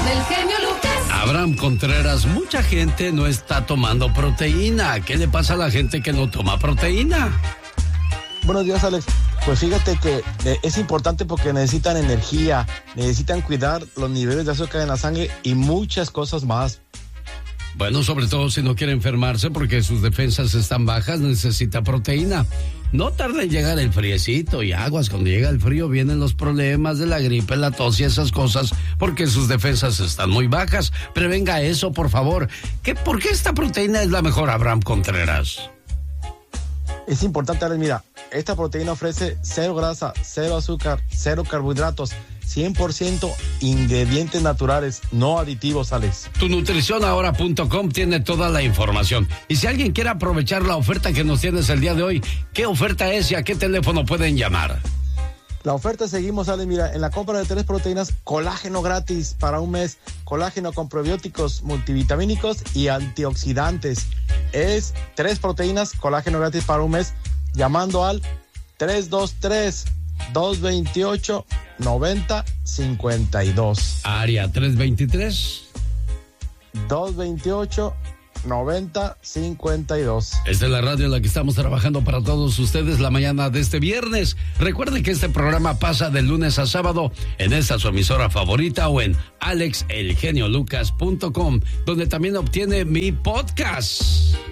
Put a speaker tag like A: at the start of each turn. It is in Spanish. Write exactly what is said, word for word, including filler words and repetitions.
A: del genio Lucas.
B: Abraham Contreras, mucha gente no está tomando proteína. ¿Qué le pasa a la gente que no toma proteína?
C: Buenos días, Alex. Pues fíjate que eh, es importante porque necesitan energía, necesitan cuidar los niveles de azúcar en la sangre y muchas cosas más.
B: Bueno, sobre todo si no quiere enfermarse porque sus defensas están bajas, necesita proteína. No tarda en llegar el friecito y aguas. Cuando llega el frío vienen los problemas de la gripe, la tos y esas cosas porque sus defensas están muy bajas. Prevenga eso, por favor. ¿Qué, ¿Por qué esta proteína es la mejor, Abraham Contreras?
C: Es importante, Alex, mira, esta proteína ofrece cero grasa, cero azúcar, cero carbohidratos, cien por ciento ingredientes naturales, no aditivos, Alex.
B: tu nutrición ahora punto com tiene toda la información. Y si alguien quiere aprovechar la oferta que nos tienes el día de hoy, ¿qué oferta es y a qué teléfono pueden llamar?
C: La oferta seguimos, Alex, mira, en la compra de tres proteínas, colágeno gratis para un mes, colágeno con probióticos multivitamínicos y antioxidantes. Es tres proteínas, colágeno gratis para un mes, llamando al tres dos tres, dos dos ocho, nueve cero cinco dos.
B: Área tres dos tres.
C: dos dos ocho, nueve cero cinco dos.
B: Esta es la radio en la que estamos trabajando para todos ustedes la mañana de este viernes. Recuerde que este programa pasa de lunes a sábado en esta su emisora favorita o en alex el genio lucas punto com, donde también obtiene mi podcast.